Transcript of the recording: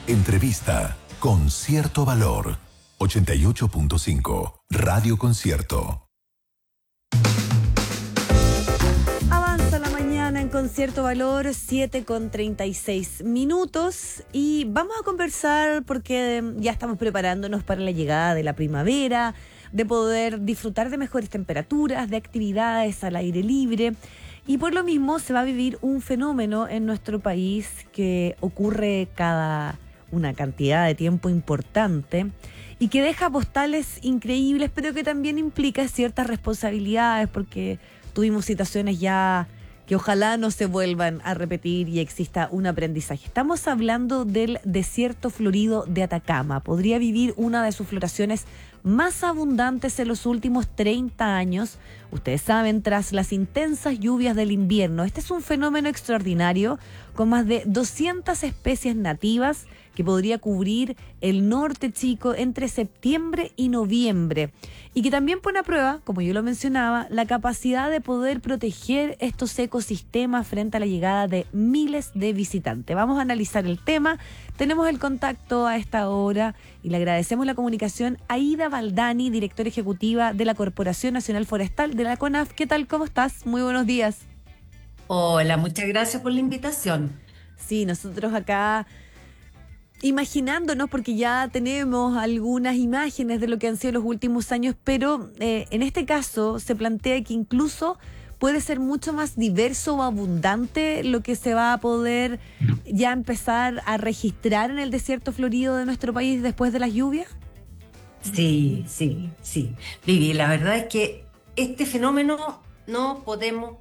Entrevista con cierto valor. 88.5 Radio Concierto. Avanza la mañana en Concierto Valor, 7:36 y vamos a conversar porque ya estamos preparándonos para la llegada de la primavera, de poder disfrutar de mejores temperaturas, de actividades al aire libre. Y por lo mismo se va a vivir un fenómeno en nuestro país que ocurre cada una cantidad de tiempo importante y que deja postales increíbles, pero que también implica ciertas responsabilidades, porque tuvimos situaciones ya que ojalá no se vuelvan a repetir y exista un aprendizaje. Estamos hablando del desierto florido de Atacama. Podría vivir una de sus floraciones más abundantes en los últimos 30 años. Ustedes saben, tras las intensas lluvias del invierno, este es un fenómeno extraordinario con más de 200 especies nativas que podría cubrir el norte chico entre septiembre y noviembre, y que también pone a prueba, como yo lo mencionaba, la capacidad de poder proteger estos ecosistemas frente a la llegada de miles de visitantes. Vamos a analizar el tema. Tenemos el contacto a esta hora y le agradecemos la comunicación a Ida Valdani, directora ejecutiva de la Corporación Nacional Forestal de la CONAF. ¿Qué tal? ¿Cómo estás? Muy buenos días. Hola, muchas gracias por la invitación. Sí, nosotros acá imaginándonos, porque ya tenemos algunas imágenes de lo que han sido los últimos años, pero en este caso se plantea que incluso puede ser mucho más diverso o abundante lo que se va a poder ya empezar a registrar en el desierto florido de nuestro país después de las lluvias. Sí. Vivi, la verdad es que este fenómeno no podemos